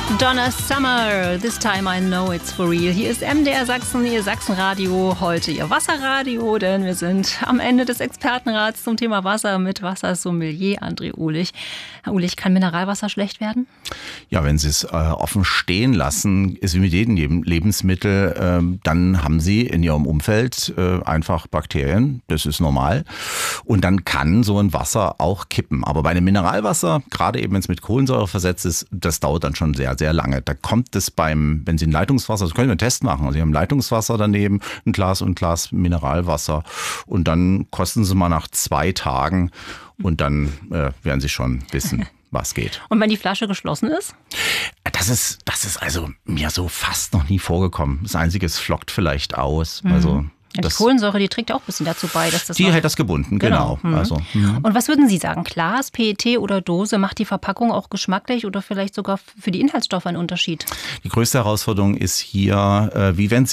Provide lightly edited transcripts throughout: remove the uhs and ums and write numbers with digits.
Donna Summer, This Time I Know It's For Real. Hier ist MDR Sachsen, Ihr Sachsenradio, heute Ihr Wasserradio, denn wir sind am Ende des Expertenrats zum Thema Wasser mit Wassersommelier André Uhlich. Herr Uhlich, kann Mineralwasser schlecht werden? Ja, wenn Sie es offen stehen lassen, ist wie mit jedem Lebensmittel, dann haben Sie in Ihrem Umfeld einfach Bakterien, das ist normal. Und dann kann so ein Wasser auch kippen. Aber bei einem Mineralwasser, gerade eben wenn es mit Kohlensäure versetzt ist, das dauert dann schon sehr, sehr lange. Da kommt es wenn Sie ein Leitungswasser, das können wir einen Test machen. Also Sie haben Leitungswasser daneben, ein Glas Mineralwasser und dann kosten Sie mal nach 2 Tagen und dann werden Sie schon wissen, was geht. Und wenn die Flasche geschlossen ist? Das ist also mir so fast noch nie vorgekommen. Das Einzige, es flockt vielleicht aus. Also ja, die Kohlensäure, die trägt auch ein bisschen dazu bei, dass das. Die hält das gebunden, genau. Also, Und was würden Sie sagen? Glas, PET oder Dose, macht die Verpackung auch geschmacklich oder vielleicht sogar für die Inhaltsstoffe einen Unterschied? Die größte Herausforderung ist hier, wie wenn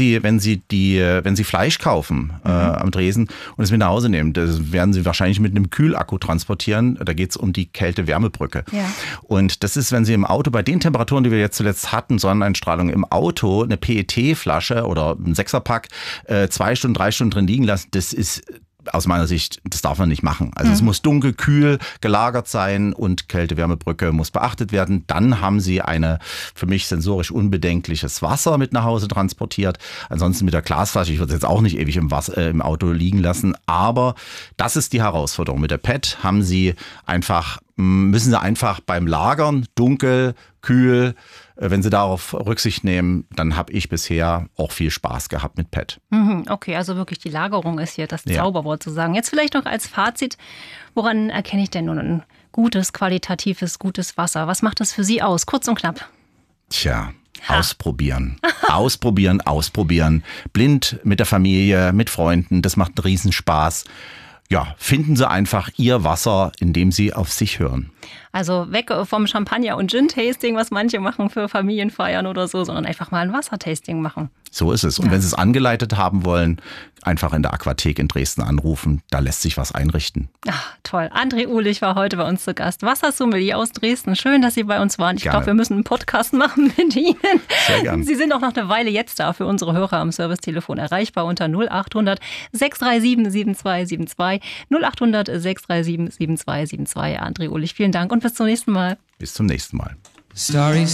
Sie Fleisch kaufen am Tresen und es mit nach Hause nehmen. Das werden Sie wahrscheinlich mit einem Kühlakku transportieren. Da geht es um die Kälte-Wärme-Brücke. Ja. Und das ist, wenn Sie im Auto bei den Temperaturen, die wir jetzt zuletzt hatten, Sonneneinstrahlung im Auto, eine PET-Flasche oder ein 6er-Pack, 2 Stunden, 3 Stunden drin liegen lassen, das ist aus meiner Sicht, das darf man nicht machen. Also es muss dunkel, kühl gelagert sein und Kälte-Wärme-Brücke muss beachtet werden. Dann haben Sie eine für mich sensorisch unbedenkliches Wasser mit nach Hause transportiert. Ansonsten mit der Glasflasche, ich würde es jetzt auch nicht ewig im Auto liegen lassen. Aber das ist die Herausforderung. Mit der PET müssen Sie einfach beim Lagern dunkel, kühl, wenn Sie darauf Rücksicht nehmen, dann habe ich bisher auch viel Spaß gehabt mit PET. Okay, also wirklich die Lagerung ist hier das Zauberwort zu sagen. Jetzt vielleicht noch als Fazit, woran erkenne ich denn nun ein gutes, qualitatives, gutes Wasser? Was macht das für Sie aus? Kurz und knapp. Tja, ausprobieren. Ausprobieren. Blind mit der Familie, mit Freunden, das macht einen Riesenspaß. Ja, finden Sie einfach Ihr Wasser, indem Sie auf sich hören. Also weg vom Champagner- und Gin-Tasting, was manche machen für Familienfeiern oder so, sondern einfach mal ein Wassertasting machen. So ist es. Und wenn Sie es angeleitet haben wollen, einfach in der Aquathek in Dresden anrufen. Da lässt sich was einrichten. Ach, toll. André Uhlich war heute bei uns zu Gast. Wassersommelier aus Dresden. Schön, dass Sie bei uns waren. Ich glaube, wir müssen einen Podcast machen mit Ihnen. Sehr gerne. Sie sind auch noch eine Weile jetzt da für unsere Hörer am Servicetelefon erreichbar unter 0800 637 7272. 0800 637 7272. André Uhlich, vielen Dank und bis zum nächsten Mal. Bis zum nächsten Mal. Stories